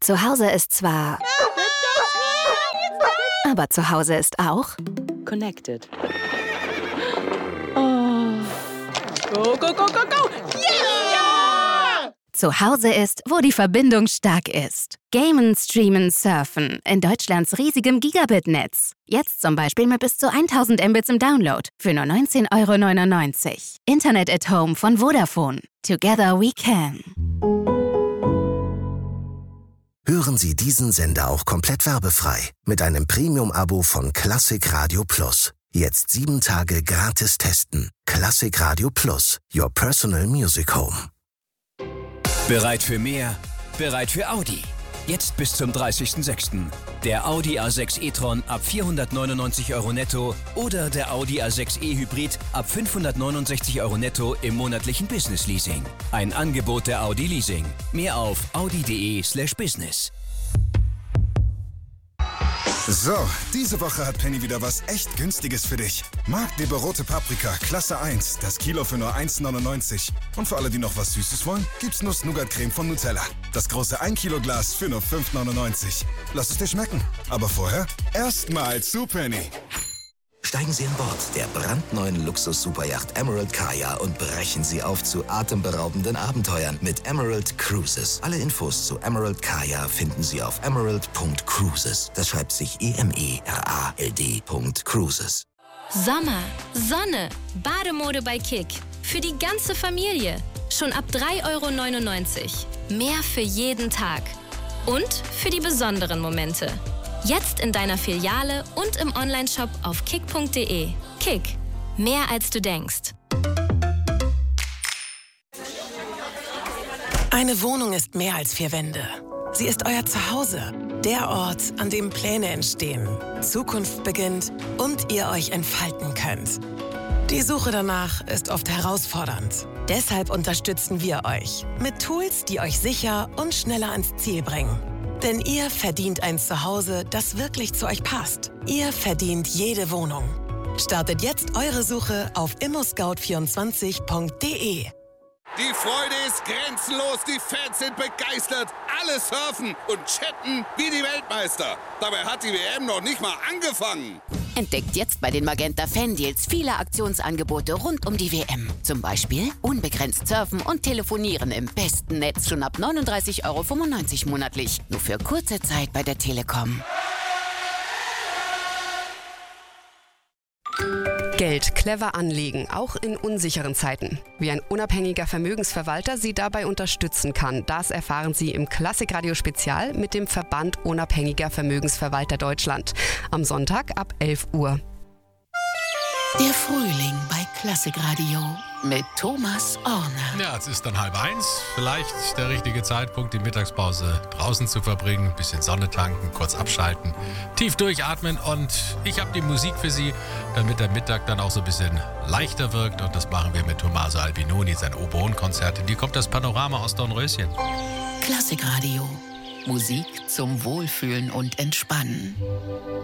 Zu Hause ist zwar... Aber zu Hause ist auch... Connected. Oh. Go, go, go, go, go! Yeah! Zu Hause ist, wo die Verbindung stark ist. Gamen, streamen, surfen. In Deutschlands riesigem Gigabit-Netz. Jetzt zum Beispiel mit bis zu 1000 Mbits im Download. Für nur 19,99 €. Internet at Home von Vodafone. Together we can. Hören Sie diesen Sender auch komplett werbefrei mit einem Premium-Abo von Classic Radio Plus. Jetzt 7 Tage gratis testen. Classic Radio Plus, your personal music home. Bereit für mehr? Bereit für Audi. Jetzt bis zum 30.06. Der Audi A6 e-tron ab 499 € netto oder der Audi A6 e-Hybrid ab 569 € netto im monatlichen Business-Leasing. Ein Angebot der Audi Leasing. Mehr auf audi.de/business. So, diese Woche hat Penny wieder was echt Günstiges für dich. Magdeburg rote Paprika, Klasse 1, das Kilo für nur 1,99 €. Und für alle, die noch was Süßes wollen, gibt's Nuss-Nougat-Creme von Nutella. Das große 1 Kilo Glas für nur 5,99 €. Lass es dir schmecken. Aber vorher erstmal zu Penny. Steigen Sie an Bord der brandneuen Luxus-Superyacht Emerald Kaya und brechen Sie auf zu atemberaubenden Abenteuern mit Emerald Cruises. Alle Infos zu Emerald Kaya finden Sie auf emerald.cruises. Das schreibt sich EMERALD.cruises. Sommer, Sonne, Bademode bei Kick. Für die ganze Familie. Schon ab 3,99 €. Mehr für jeden Tag. Und für die besonderen Momente. Jetzt in deiner Filiale und im Onlineshop auf kick.de. Kick. Mehr als du denkst. Eine Wohnung ist mehr als 4 Wände. Sie ist euer Zuhause. Der Ort, an dem Pläne entstehen, Zukunft beginnt und ihr euch entfalten könnt. Die Suche danach ist oft herausfordernd. Deshalb unterstützen wir euch mit Tools, die euch sicher und schneller ans Ziel bringen. Denn ihr verdient ein Zuhause, das wirklich zu euch passt. Ihr verdient jede Wohnung. Startet jetzt eure Suche auf immoscout24.de. Die Freude ist grenzenlos, die Fans sind begeistert, alle surfen und chatten wie die Weltmeister. Dabei hat die WM noch nicht mal angefangen. Entdeckt jetzt bei den Magenta Fan-Deals viele Aktionsangebote rund um die WM. Zum Beispiel unbegrenzt surfen und telefonieren im besten Netz schon ab 39,95 € monatlich. Nur für kurze Zeit bei der Telekom. Geld clever anlegen, auch in unsicheren Zeiten. Wie ein unabhängiger Vermögensverwalter Sie dabei unterstützen kann, das erfahren Sie im Klassikradio-Spezial mit dem Verband Unabhängiger Vermögensverwalter Deutschland. Am Sonntag ab 11 Uhr. Der Frühling bei Klassikradio mit Thomas Orner. Ja, es ist dann 12:30. Vielleicht der richtige Zeitpunkt, die Mittagspause draußen zu verbringen. Ein bisschen Sonne tanken, kurz abschalten, tief durchatmen. Und ich habe die Musik für Sie, damit der Mittag dann auch so ein bisschen leichter wirkt. Und das machen wir mit Tommaso Albinoni, sein Oboen-Konzert. In die kommt das Panorama aus Dornröschen. Klassikradio. Musik zum Wohlfühlen und Entspannen.